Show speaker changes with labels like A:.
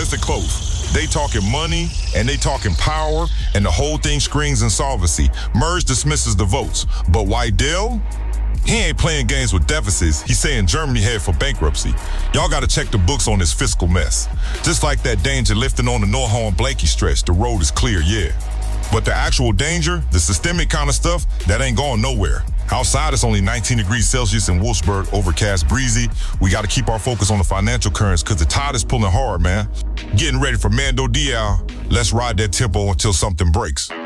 A: listen close. They talking money, and they talking power, and the whole thing screams insolvency. Merge dismisses the votes. But Weidel? He ain't playing games with deficits. He's saying Germany head for bankruptcy. Y'all gotta check the books on this fiscal mess. Just like that danger lifting on the Nordhorn-Blanky stretch, the road is clear, yeah. But the actual danger, the systemic kind of stuff, that ain't going nowhere. Outside, it's only 19 degrees Celsius in Wolfsburg, overcast, breezy. We got to keep our focus on the financial currents because the tide is pulling hard, man. Getting ready for Mando Diao. Let's ride that tempo until something breaks.